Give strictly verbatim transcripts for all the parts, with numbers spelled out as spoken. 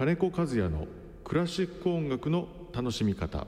金子和也のクラシック音楽の楽しみ方。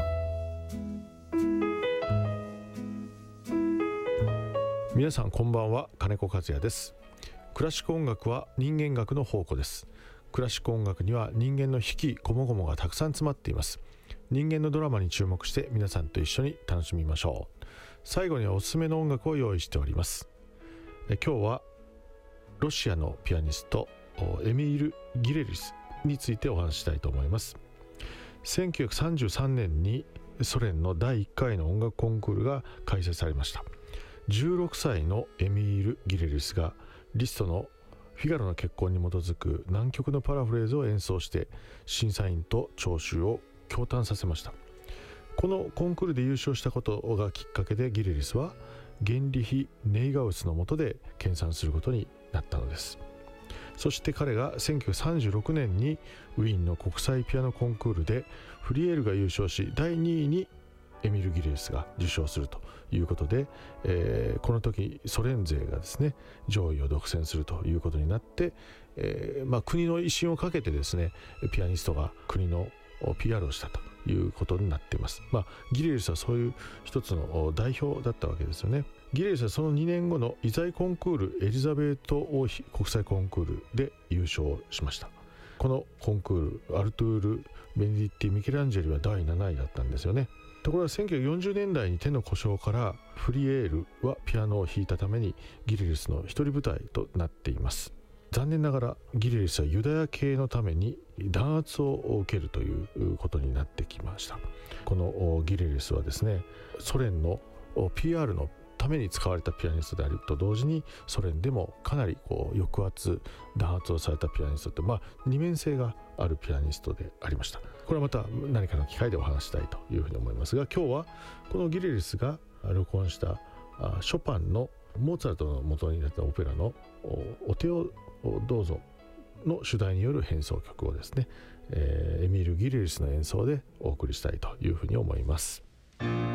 皆さんこんばんは、金子和也です。クラシック音楽は人間学の宝庫です。クラシック音楽には人間の悲喜こもごもがたくさん詰まっています。人間のドラマに注目して皆さんと一緒に楽しみましょう。最後にはおすすめの音楽を用意しております。え今日はロシアのピアニストエミール・ギレリスについてお話ししたいと思います。せんきゅうひゃくさんじゅうさんねんにソ連のだいいっかいの音楽コンクールが開催されました。じゅうろくさいのエミール・ギレリスがリストのフィガロの結婚に基づく難曲のパラフレーズを演奏して審査員と聴衆を驚嘆させました。このコンクールで優勝したことがきっかけでギレリスはゲンリヒ・ネイガウスの下で研鑽することになったのです。そして彼がせんきゅうひゃくさんじゅうろくねんにウィーンの国際ピアノコンクールでフリエールが優勝しだいにいにエミル・ギレリスが受賞するということで、えー、この時ソ連勢がですね上位を独占するということになって、えーまあ、国の威信をかけてですねピアニストが国の ピーアール をしたということになっています。まあ、ギレリスはそういう一つの代表だったわけですよね。ギレリスはそのにねんごの遺財コンクールエリザベート王妃国際コンクールで優勝しました。このコンクールアルトゥール・ベネディッティ・ミケランジェリはだいなないだったんですよね。ところがせんきゅうひゃくよんじゅうねんだいに手の故障からフリエールはピアノを弾いたためにギレリスの一人舞台となっています。残念ながらギレリスはユダヤ系のために弾圧を受けるということになってきました。このギレリスはですねソ連の ピーアール のために使われたピアニストであると同時にソ連でもかなりこう抑圧弾圧をされたピアニストって、まあ、二面性があるピアニストでありました。これはまた何かの機会でお話したいというふうに思いますが、今日はこのギレリスが録音したショパンのモーツァルトの元になったオペラのお手をどうぞの主題による変奏曲をですね、えー、エミール・ギレリスの演奏でお送りしたいというふうに思います。